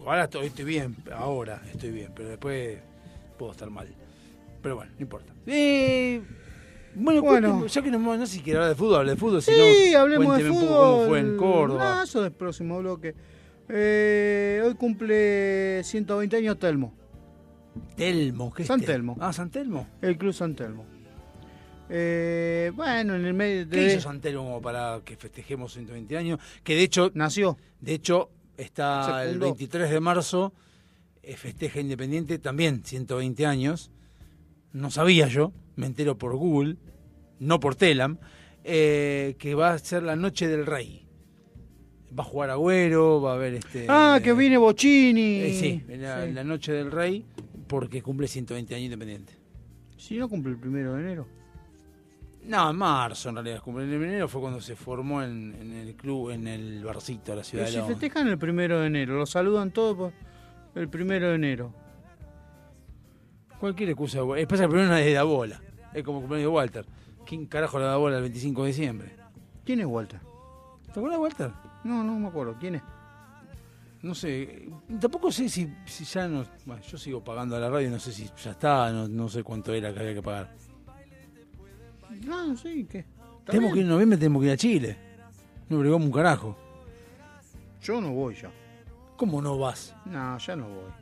ahora estoy bien, pero después puedo estar mal. Pero bueno, no importa. Bueno, ya que no sé si quiero hablar de fútbol, hable de fútbol. Sí, si no, hablemos de cuénteme fútbol. un poco cómo fue en Córdoba. No, eso del próximo bloque. Hoy cumple 120 años Telmo. Telmo, ¿qué es San Telmo. Ah, San Telmo. El Club San Telmo. Bueno, en el medio ¿Qué hizo San Telmo como para que festejemos 120 años? Que de hecho nació. De hecho, está el 23 de marzo, festeja Independiente, también 120 años. No sabía yo, me entero por Google, no por Telam, que va a ser la Noche del Rey. Va a jugar Agüero, va a haber que viene Bocchini. Sí, la Noche del Rey, porque cumple 120 años Independiente. Si no cumple el 1 de enero. No, en marzo en realidad. El 1 de enero fue cuando se formó en el club, en el barcito de la ciudad de Se León. festejan el 1 de enero, lo saludan todos por el 1 de enero. Cualquier excusa. Pasa el primero es de la bola. Es como el cumpleaños de Walter. ¿Quién carajo le da bola el 25 de diciembre? ¿Quién es Walter? ¿Te acuerdas de Walter? No me acuerdo. ¿Quién es? No sé. Tampoco sé si ya no... Bueno, yo sigo pagando a la radio, no sé si ya está, no sé cuánto era que había que pagar. No, sí, ¿qué? Tenemos que ir en noviembre, tenemos que ir a Chile. No bregamos un carajo. Yo no voy ya. ¿Cómo no vas? No, ya no voy.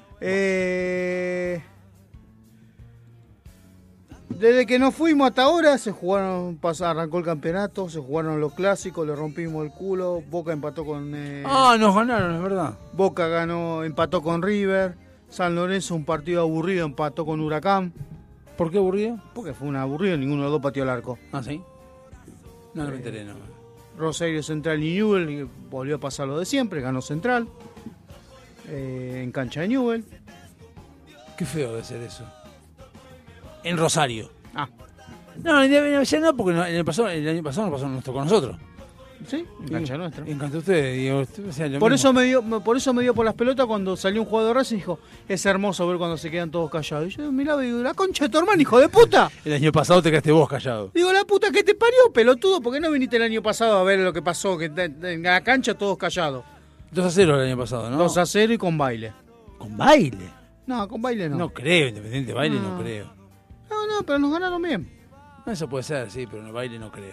Desde que nos fuimos hasta ahora arrancó el campeonato, se jugaron los clásicos, le rompimos el culo, Boca empató con... nos ganaron, es verdad. Boca empató con River, San Lorenzo un partido aburrido, empató con Huracán. ¿Por qué aburrido? Porque fue un aburrido, ninguno de los dos pateó el arco. ¿Ah, sí? No me enteré, no. Rosario Central y Newell volvió a pasar lo de siempre, ganó Central en cancha de Newell. Qué feo de ser eso. En Rosario. No, ya no, porque el año pasado nos tocó a nosotros. Sí, en cancha nuestra. En cancha de ustedes, digo, por eso me dio por las pelotas cuando salió un jugador de Racing y dijo, es hermoso ver cuando se quedan todos callados. Y yo miraba y digo, la concha de tu hermano, hijo de puta. El año pasado te quedaste vos callado. Digo, la puta que te parió, pelotudo, ¿por qué no viniste el año pasado a ver lo que pasó? Que en la cancha todos callados. 2-0 el año pasado, ¿no? 2-0 y con baile. ¿Con baile? No, con baile no. No creo, Independiente baile no creo. No, pero nos ganaron bien. Eso puede ser, sí, pero en el baile no creo.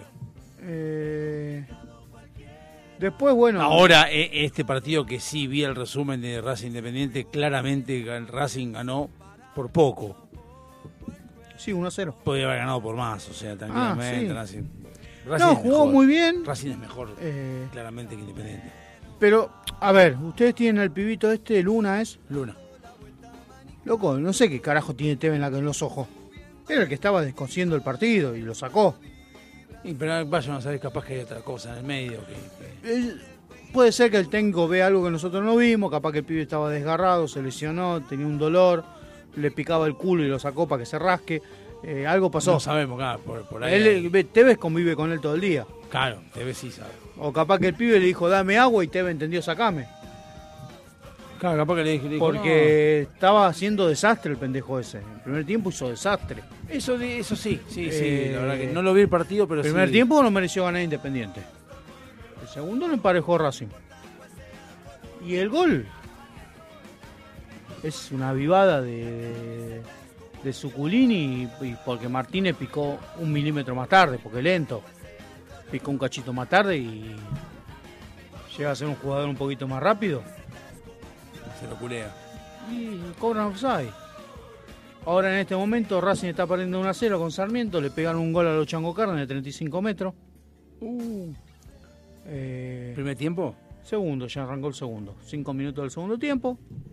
Después, bueno... Ahora, este partido que sí vi el resumen de Racing Independiente, claramente el Racing ganó por poco. Sí, 1-0. Podría haber ganado por más, o sea, tranquilamente. Sí. Racing no, jugó muy bien. Racing es mejor, claramente, que Independiente. Pero, a ver, ustedes tienen al pibito Luna, ¿es? Luna. Loco, no sé qué carajo tiene Teve en los ojos. Era el que estaba descosiendo el partido y lo sacó. Pero vayan a saber, capaz que hay otra cosa en el medio. Puede ser que el técnico vea algo que nosotros no vimos, capaz que el pibe estaba desgarrado, se lesionó, tenía un dolor, le picaba el culo y lo sacó para que se rasque. Algo pasó. No sabemos, claro, por ahí. Tevez convive con él todo el día. Claro, Tevez sí sabe. O capaz que el pibe le dijo, dame agua, y Tevez entendió, sacame. Claro, capaz que le dijo, porque estaba haciendo desastre el pendejo ese. En el primer tiempo hizo desastre. Eso sí, la verdad que no lo vi el partido, pero sí. El primer tiempo no mereció ganar Independiente. El segundo lo emparejó Racing. Y el gol es una avivada de Suculini, y porque Martínez picó 1 milímetro más tarde, porque lento. Picó un cachito más tarde y llega a ser un jugador un poquito más rápido. Se lo culea. Y cobran offside. Ahora en este momento Racing está perdiendo 1-0 con Sarmiento. Le pegaron un gol a los Chango Carne de 35 metros. ¿Primer tiempo? Segundo, ya arrancó el segundo. 5 minutos del segundo tiempo.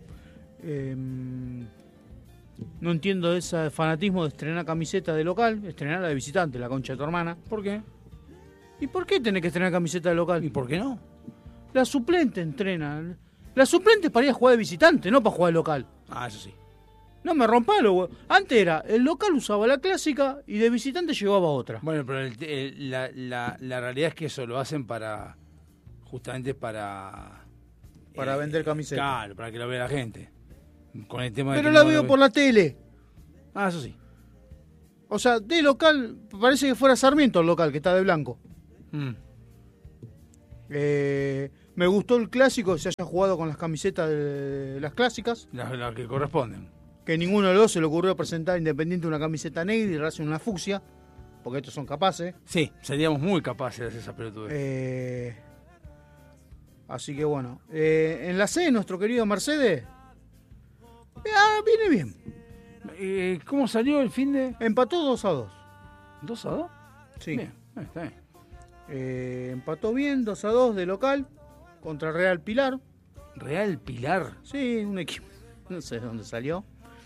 No entiendo ese fanatismo de estrenar camiseta de local, estrenar la de visitante, la concha de tu hermana. ¿Por qué? ¿Y por qué tenés que estrenar camiseta de local? ¿Y por qué no? La suplente entrena. La suplente para ir a jugar de visitante, no para jugar de local. Eso sí. No me rompalo, güey. Antes era, el local usaba la clásica y de visitante llevaba otra. Bueno, pero la realidad es que eso lo hacen justamente para vender camisetas. Claro, para que lo vea la gente. Con el tema pero la veo por la tele. Eso sí. O sea, de local, parece que fuera Sarmiento el local, que está de blanco. Me gustó el clásico, que se haya jugado con las camisetas de las clásicas. Las que corresponden. Que ninguno de los dos se le ocurrió presentar a Independiente una camiseta negra y Racing una fucsia, porque estos son capaces. Sí, seríamos muy capaces de hacer esa pelotudez. Así que bueno. En la C, nuestro querido Mercedes, viene bien. ¿Cómo salió el fin de...? Empató 2-2. ¿2-2? Sí. Bien, está bien. Empató bien, 2-2 de local contra Real Pilar. ¿Real Pilar? Sí, un equipo, no sé de dónde salió.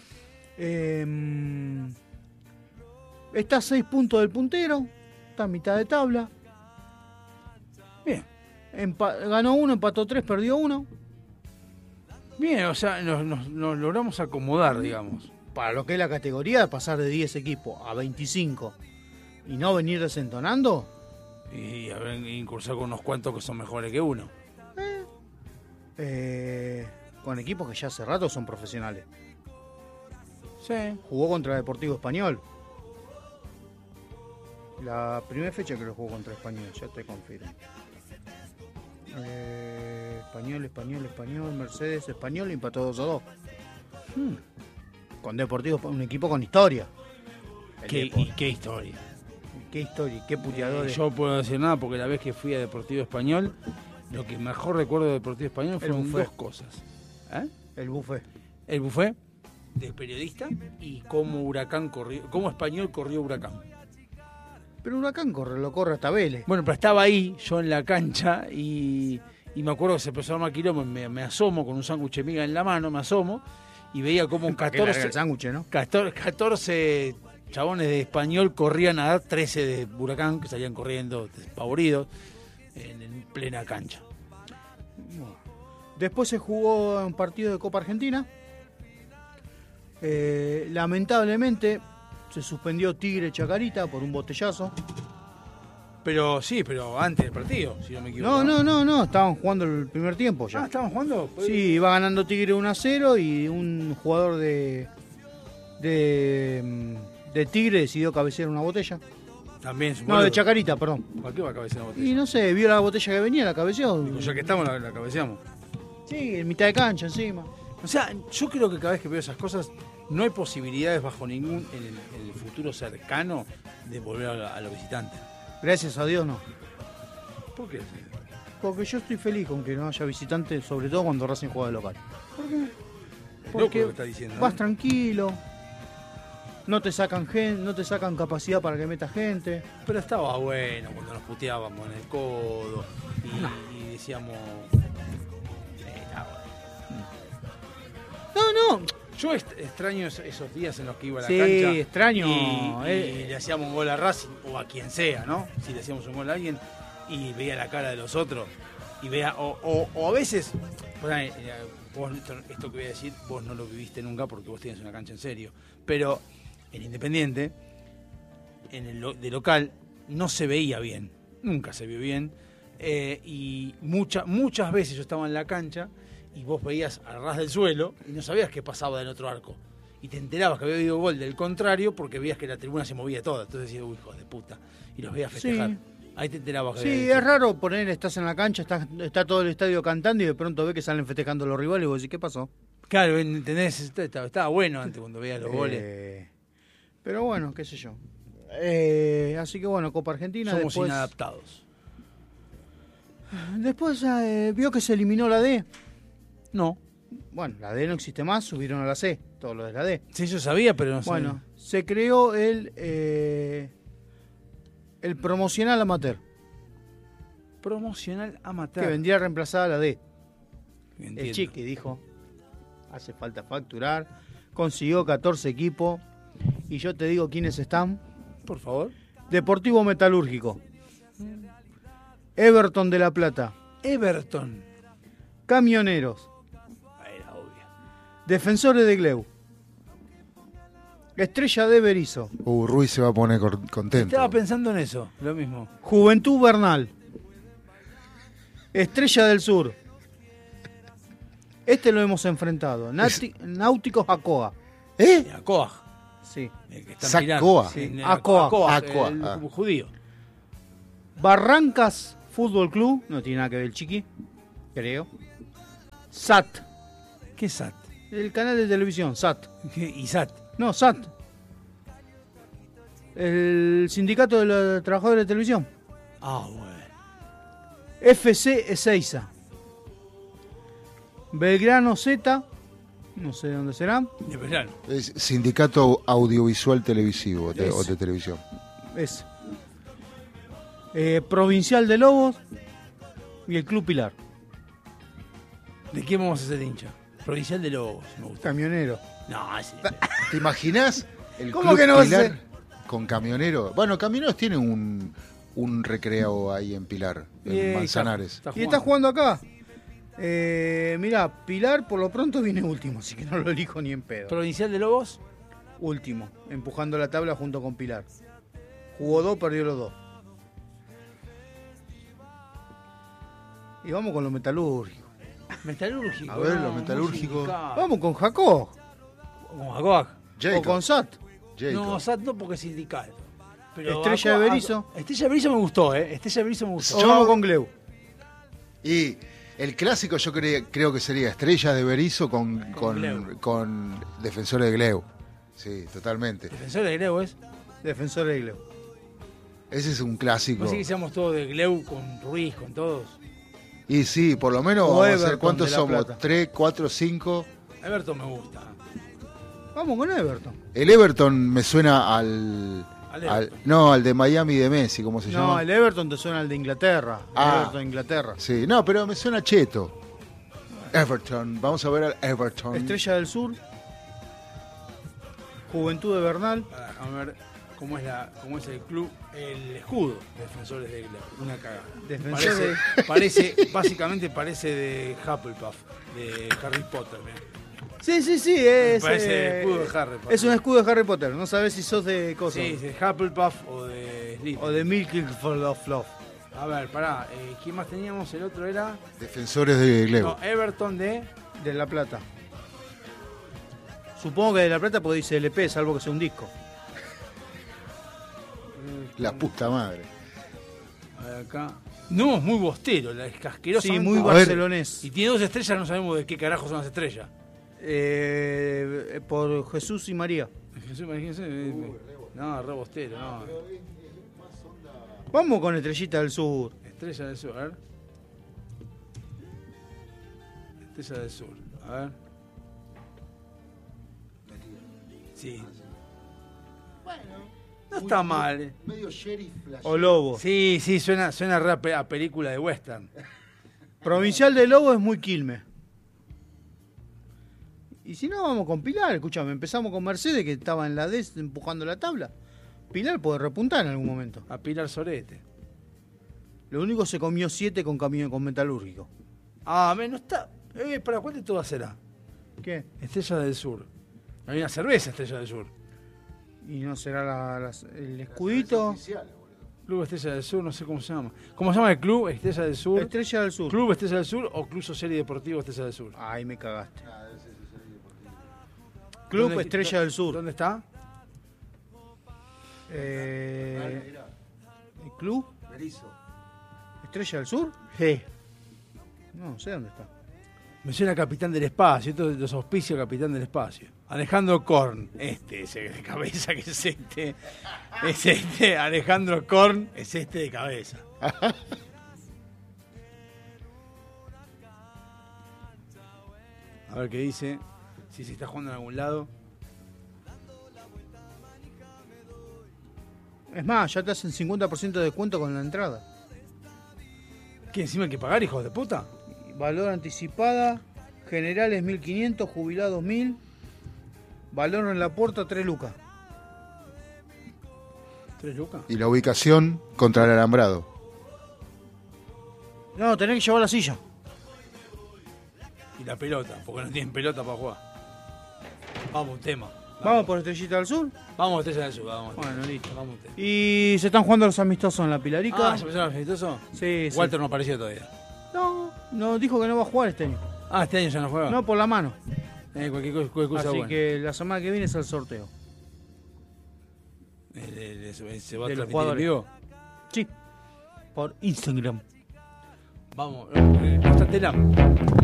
Está a 6 puntos del puntero, está a mitad de tabla. Bien. Ganó 1, empató 3, perdió 1. Bien, o sea, nos logramos acomodar, digamos. Para lo que es la categoría, de pasar de 10 equipos a 25 y no venir desentonando. Y haber incursado con unos cuantos que son mejores que uno. Con equipos que ya hace rato son profesionales. Sí. Jugó contra Deportivo Español. La primera fecha que lo jugó contra Español, ya te confirmo. Español, Mercedes, Español, empató 2-2. Con Deportivo, un equipo con historia. ¿Qué historia? Qué historia, qué puteadores. Yo no puedo decir nada porque la vez que fui a Deportivo Español, lo que mejor recuerdo de Deportivo Español fueron dos cosas. El buffet. El buffet de periodista y cómo Español corrió Huracán. Pero Huracán lo corre hasta Vélez. Bueno, pero estaba ahí, yo en la cancha, y me acuerdo que se empezó a armar quilombo, me asomo con un sándwich de miga en la mano, me asomo, y veía como un 14 chabones de Español corrían a dar 13 de Huracán, que salían corriendo despavoridos en plena cancha. Después se jugó un partido de Copa Argentina. Lamentablemente se suspendió Tigre Chacarita por un botellazo. Pero antes del partido, si no me equivoco. No, estaban jugando el primer tiempo ya. ¿Estaban jugando? Sí, iba ganando Tigre 1-0 y un jugador de Tigre decidió cabecear una botella. También, no, de Chacarita, perdón. ¿Para qué va a cabecear una botella? Y no sé, vio la botella que venía, la cabeceó. Pues ya que estamos, la cabeceamos. Sí, en mitad de cancha encima. O sea, yo creo que cada vez que veo esas cosas, no hay posibilidades bajo ningún, en el futuro cercano, de volver a los visitantes. Gracias a Dios no. ¿Por qué? Porque yo estoy feliz con que no haya visitantes, sobre todo cuando Racing juega de local. ¿Por qué? Porque lo que está diciendo, vas tranquilo, no te sacan capacidad para que metas gente. Pero estaba bueno cuando nos puteábamos en el codo y decíamos... No. Yo extraño esos días en los que iba a la cancha. Sí, extraño. Y le hacíamos un gol a Racing, o a quien sea, ¿no? Si le hacíamos un gol a alguien, y veía la cara de los otros, y veía, o a veces, vos, esto que voy a decir, vos no lo viviste nunca porque vos tienes una cancha en serio, pero en Independiente, de local, no se veía bien, nunca se vio bien, y muchas veces yo estaba en la cancha, y vos veías a ras del suelo y no sabías qué pasaba del otro arco. Y te enterabas que había habido gol del contrario porque veías que la tribuna se movía toda. Entonces decías, uy, hijo de puta. Y los veías festejar. Sí. Ahí te enterabas que sí, es raro estás en la cancha, está todo el estadio cantando y de pronto ves que salen festejando los rivales y vos decís, ¿qué pasó? Claro, ¿entendés? Estaba bueno antes cuando veías los goles. Pero bueno, qué sé yo. Así que bueno, Copa Argentina. Somos inadaptados. Después vio que se eliminó la D. No. Bueno, la D no existe más, subieron a la C, todo lo de la D. Sí, yo sabía, pero no sabía. Bueno, se creó el promocional amateur. Promocional amateur. Que vendría a reemplazar a la D. Entiendo. El Chiqui dijo, hace falta facturar, consiguió 14 equipos, y yo te digo quiénes están. Por favor. Deportivo Metalúrgico. Everton de La Plata. Everton. Camioneros. Era obvio. Defensores de Gleu. Estrella de Berizo. Ruiz se va a poner contento. Estaba pensando en eso, lo mismo. Juventud Bernal. Estrella del Sur. Este lo hemos enfrentado. Náuticos Acoa. Acoa. Sí. Sacoa. Sí, Acoa. El judío. Barrancas Fútbol Club. No tiene nada que ver el Chiqui. creo. SAT. ¿Qué es SAT? El canal de televisión, SAT. ¿Y SAT? No, SAT. El sindicato de los trabajadores de televisión. Ah, bueno. FC Ezeiza. Belgrano Z. No sé dónde será. De Belgrano. Es Sindicato Audiovisual Televisivo o de Televisión. Es. Provincial de Lobos y el Club Pilar. ¿De qué vamos a ser hincha? Provincial de Lobos, me gusta. Camionero. No, ese. ¿Te imaginas el ¿Cómo Club que no va a Pilar ser? con Camioneros? Bueno, Camioneros tiene un recreo ahí en Pilar, en Manzanares. Y está jugando acá. Mirá, Pilar por lo pronto viene último, así que no lo elijo ni en pedo. Provincial de Lobos. Último, empujando la tabla junto con Pilar. Jugó 2, perdió los 2. Y vamos con lo metalúrgico. Metalúrgico. A ver, lo metalúrgico. Vamos con Jacob. Con Jacob. O con SAT. No, SAT no porque es sindical. Pero Estrella de Berizo. Estrella de Berizo me gustó, Estrella de Berizo me gustó. O vamos con Gleu. Y el clásico yo creo que sería Estrellas de Berizo con Defensores de Gleu. Sí, totalmente. ¿Defensor de Gleu es? Defensor de Gleu. Ese es un clásico. Así que seamos todos de Gleu con Ruiz, con todos. Y sí, por lo menos O vamos a Everton hacer, ¿cuántos de La somos? Plata. 3, 4, 5. Everton me gusta. Vamos con Everton. El Everton me suena al Everton. al de Miami de Messi, ¿cómo se llama? No, el Everton te suena al de Inglaterra. Ah. Everton, Inglaterra. Sí, no, pero me suena cheto. Everton, vamos a ver al Everton. Estrella del Sur. Juventud de Bernal. Déjame ver cómo es el club, el escudo de Defensores de Gleu. Una cagada. Básicamente parece de Hufflepuff, de Harry Potter. Sí, es. Parece el escudo de Harry Potter. Es un escudo de Harry Potter. No sabes si sos de cosas. Sí, de Hufflepuff o de Slytherin. O de Milky Fluff. A ver, pará, ¿quién más teníamos? El otro era... Defensores de Gleu. No, Everton de La Plata. Supongo que de La Plata porque dice LP, salvo que sea un disco. La puta madre. A ver, acá. No, es muy bostero, es casqueroso. Sí, muy barcelonés. Y tiene 2 estrellas, no sabemos de qué carajo son las estrellas. Por Jesús y María. Jesús, imagínense. No, re bostero, no. Vamos con Estrellita del Sur. Estrella del Sur, a ver. Estrella del Sur, a ver. Sí. Bueno. No está mal. Medio sheriff flash. O Lobo. Sí, suena re a película de western. Provincial de Lobo es muy Quilmes. Y si no, vamos con Pilar. Escúchame, empezamos con Mercedes, que estaba en la D empujando la tabla. Pilar puede repuntar en algún momento. A Pilar Sorete. Lo único se comió 7 con metalúrgico. Ah, no está. ¿Para cuál de todas será? ¿Qué? Estrella del Sur. Hay una cerveza Estrella del Sur. Y no será el escudito. Club Estrella del Sur, no sé cómo se llama. ¿Cómo se llama el club Estrella del Sur? Estrella del Sur. ¿Club Estrella del Sur o Club Social y Deportivo Estrella del Sur? Ay, me cagaste. Club Estrella del Sur. ¿Dónde está? ¿El club? Berizo. ¿Estrella del Sur? Sí. No sé dónde está. Me suena Capitán del Espacio, esto los auspicios Capitán del Espacio. Alejandro Korn, ese de cabeza que es este. Es este, Alejandro Korn es este de cabeza. A ver qué dice, si se está jugando en algún lado. Es más, ya te hacen 50% de descuento con la entrada. ¿Qué encima hay que pagar, hijos de puta? Valor anticipada, generales 1.500, jubilados 1.000. Valor en la puerta 3 lucas. ¿3 lucas? Y la ubicación contra el alambrado. No, tenés que llevar la silla. Y la pelota, porque no tienen pelota para jugar. Vamos, un tema. ¿Vamos por Estrellita del Sur? Vamos a Estrella del Sur, vamos. Bueno, listo. Vamos, un tema. Y se están jugando los amistosos en la Pilarica. Ah, ¿se empezaron los amistosos? Sí, sí. Walter no apareció todavía. No, dijo que no va a jugar este año. Ah, este año ya no juega. No, por la mano. Cualquier cosa Así buena. que la semana que viene es el sorteo. ¿Se va a De los transmitir en jugadores. vivo? Sí, por Instagram. Vamos, ¿no está Telam?